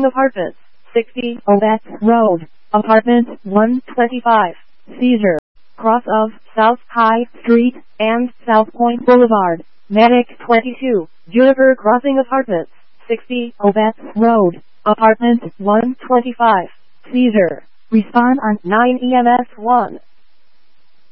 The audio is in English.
Crossing Apartments, 60 Ovett Road, Apartment 125, seizure. Cross of South High Street and South Point Boulevard, Medic 22, Juniper Crossing Apartments, 60 Ovett Road, Apartment 125, seizure. Respond on 9 EMS 1.